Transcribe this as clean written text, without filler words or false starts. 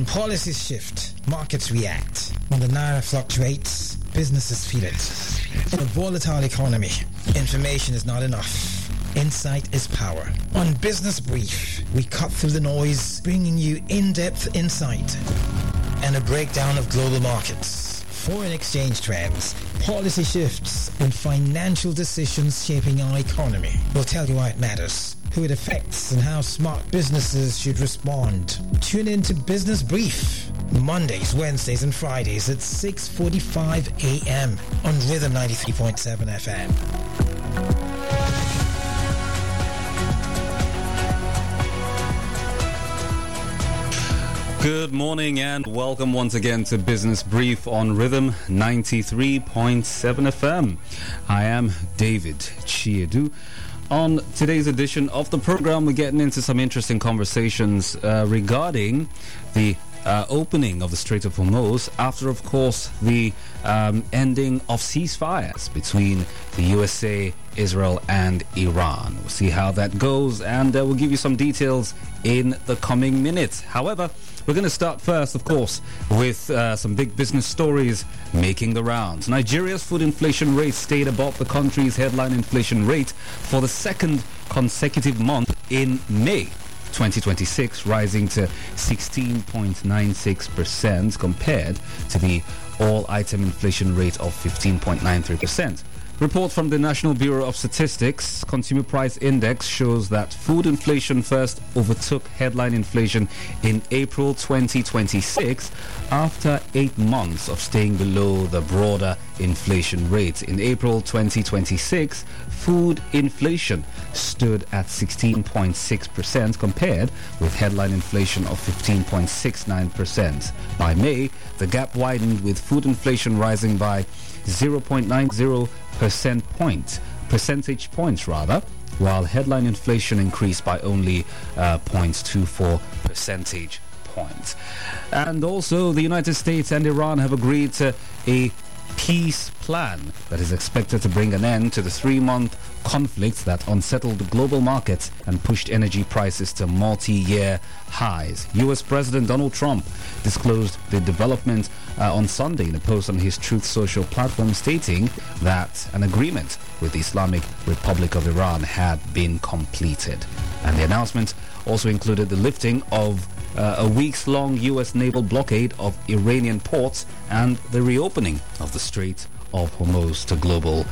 When policies shift, markets react. When the naira fluctuates, businesses feel it. In a volatile economy, information is not enough. Insight is power. On Business Brief, we cut through the noise, bringing you in-depth insight and a breakdown of global markets, foreign exchange trends, policy shifts, and financial decisions shaping our economy. We'll tell you why it matters, who it affects, and how smart businesses should respond. Tune in to Business Brief, Mondays, Wednesdays, and Fridays at 6:45 a.m. on Rhythm 93.7 FM. Good morning and welcome once again to Business Brief on Rhythm 93.7 FM. I am David Chiedu. On today's edition of the program, we're getting into some interesting conversations regarding the opening of the Strait of Hormuz after, of course, the ending of ceasefires between the USA, Israel and Iran. We'll see how that goes, and we'll give you some details in the coming minutes. However, we're going to start first, of course, with some big business stories making the rounds. Nigeria's food inflation rate stayed above the country's headline inflation rate for the second consecutive month in May 2026, rising to 16.96% compared to the all-item inflation rate of 15.93%. Report from the National Bureau of Statistics Consumer Price Index shows that food inflation first overtook headline inflation in April 2026 after 8 months of staying below the broader inflation rate. In April 2026, food inflation stood at 16.6% compared with headline inflation of 15.69%. By May, the gap widened with food inflation rising by 0.90 percentage points, while headline inflation increased by only 0.24 percentage points. And also, the United States and Iran have agreed to a peace plan that is expected to bring an end to the 3-month conflict that unsettled the global markets and pushed energy prices to multi-year highs. U.S. President Donald Trump disclosed the development on Sunday in a post on his Truth Social platform, stating that an agreement with the Islamic Republic of Iran had been completed. And the announcement also included the lifting of a weeks-long U.S. naval blockade of Iranian ports and the reopening of the Strait of Hormuz to global